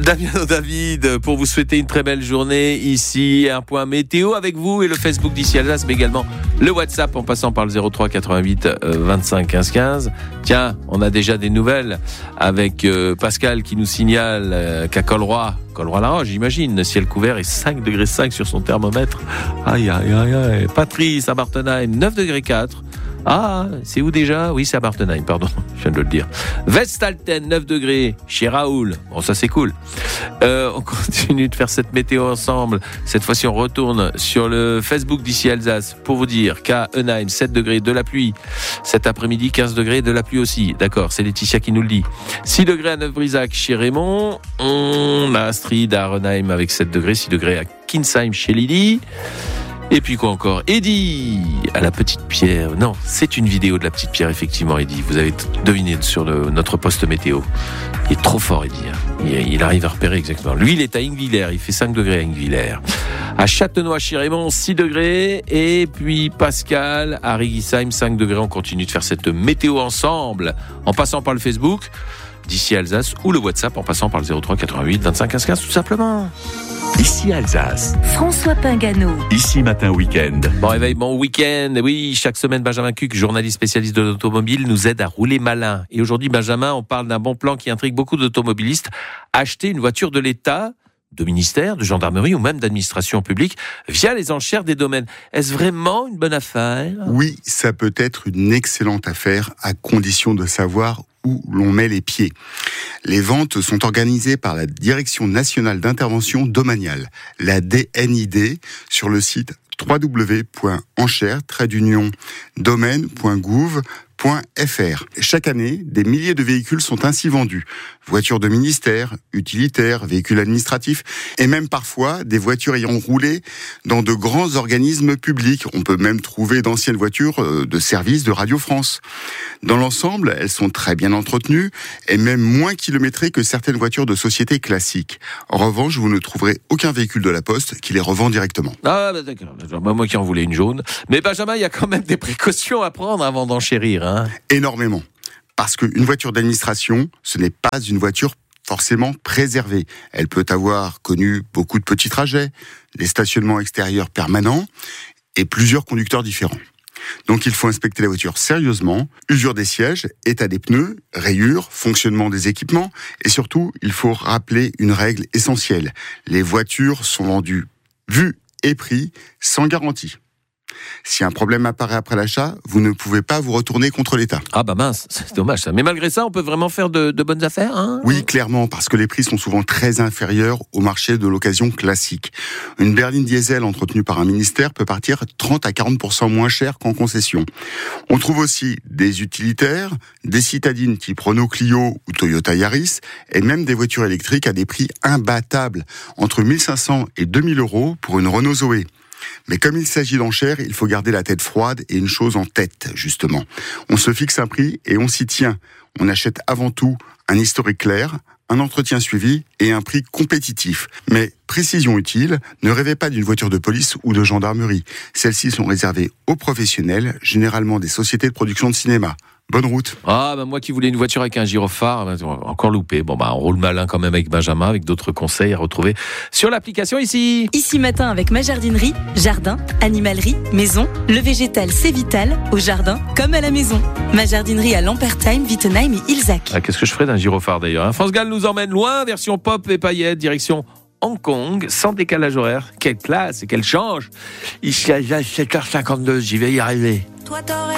Damien David, pour vous souhaiter une très belle journée ici, un point météo avec vous et le Facebook d'ici Alsace, mais également le WhatsApp en passant par le 03 88 25 15 15. Tiens, on a déjà des nouvelles avec Pascal qui nous signale qu'à Colroy-la-Roche, j'imagine, ciel couvert et 5 degrés 5 sur son thermomètre. Aïe, aïe, aïe, aïe. Patrice à Bartenheim, 9 degrés 4. Ah, c'est où déjà ? Oui, c'est à Bartenheim, pardon, je viens de le dire. Westalten, 9 degrés, chez Raoul. Bon, ça c'est cool. On continue de faire cette météo ensemble. Cette fois-ci, on retourne sur le Facebook d'ici Alsace pour vous dire qu'à Enheim, 7 degrés, de la pluie. Cet après-midi, 15 degrés, de la pluie aussi. D'accord, c'est Laetitia qui nous le dit. 6 degrés à Neuf-Brisac, chez Raymond. On a Astrid à Renheim avec 7 degrés, 6 degrés à Kinsheim, chez Lily. Et puis quoi encore ? Eddy à la Petite Pierre. Non, c'est une vidéo de la Petite Pierre, effectivement, Eddy. Vous avez deviné sur notre poste météo. Il est trop fort, Eddy. Il arrive à repérer exactement. Lui, il est à Ingvillers. Il fait 5 degrés à Ingvillers. À Châtenois-Chirémont, 6 degrés. Et puis Pascal à Rigisheim, 5 degrés. On continue de faire cette météo ensemble en passant par le Facebook d'ici Alsace ou le WhatsApp en passant par le 03 88 25 15 15 tout simplement. Ici Alsace. François Pingano. Ici Matin Week-end. Bon réveil, bon week-end. Oui, chaque semaine, Benjamin Cuc, journaliste spécialiste de l'automobile, nous aide à rouler malin. Et aujourd'hui, Benjamin, on parle d'un bon plan qui intrigue beaucoup d'automobilistes. Acheter une voiture de l'État, de ministère, de gendarmerie ou même d'administration publique via les enchères des domaines. Est-ce vraiment une bonne affaire ? Oui, ça peut être une excellente affaire à condition de savoir où l'on met les pieds. Les ventes sont organisées par la Direction nationale d'intervention domaniale, la DNID, sur le site www.enchères-domaine.gouv.fr. Chaque année, des milliers de véhicules sont ainsi vendus. Voitures de ministère, utilitaires, véhicules administratifs et même parfois des voitures ayant roulé dans de grands organismes publics. On peut même trouver d'anciennes voitures de service de Radio France. Dans l'ensemble, elles sont très bien entretenues et même moins kilométrées que certaines voitures de société classiques. En revanche, vous ne trouverez aucun véhicule de la Poste qui les revend directement. Ah, bah d'accord. Moi qui en voulais une jaune. Mais Benjamin, il y a quand même des précautions à prendre avant d'enchérir, hein ? Énormément. Parce qu'une voiture d'administration, ce n'est pas une voiture forcément préservée. Elle peut avoir connu beaucoup de petits trajets, des stationnements extérieurs permanents et plusieurs conducteurs différents. Donc il faut inspecter la voiture sérieusement, usure des sièges, état des pneus, rayures, fonctionnement des équipements et surtout, il faut rappeler une règle essentielle. Les voitures sont vendues vues et prix sans garantie. Si un problème apparaît après l'achat, vous ne pouvez pas vous retourner contre l'État. Ah bah mince, c'est dommage ça. Mais malgré ça, on peut vraiment faire de bonnes affaires, hein ? Oui, clairement, parce que les prix sont souvent très inférieurs au marché de l'occasion classique. Une berline diesel entretenue par un ministère peut partir 30 à 40% moins cher qu'en concession. On trouve aussi des utilitaires, des citadines type Renault Clio ou Toyota Yaris, et même des voitures électriques à des prix imbattables, entre 1500 et 2000 euros pour une Renault Zoé. Mais comme il s'agit d'enchères, il faut garder la tête froide et une chose en tête, justement. On se fixe un prix et on s'y tient. On achète avant tout un historique clair, un entretien suivi et un prix compétitif. Mais précision utile, ne rêvez pas d'une voiture de police ou de gendarmerie. Celles-ci sont réservées aux professionnels, généralement des sociétés de production de cinéma. Bonne route. Ah, bah moi qui voulais une voiture avec un gyrophare, encore loupé. Bon, bah on roule malin quand même avec Benjamin, avec d'autres conseils à retrouver sur l'application ici. Ici Matin avec ma jardinerie, jardin, animalerie, maison. Le végétal, c'est vital, au jardin comme à la maison. Ma jardinerie à Lampertheim, Wittenheim et Ilzach. Ah, qu'est-ce que je ferais d'un gyrophare d'ailleurs, hein ? France Gall nous emmène loin, version pop et paillettes, direction Hong Kong, sans décalage horaire. Quelle classe et quel change. Ici à 7h52, j'y vais y arriver.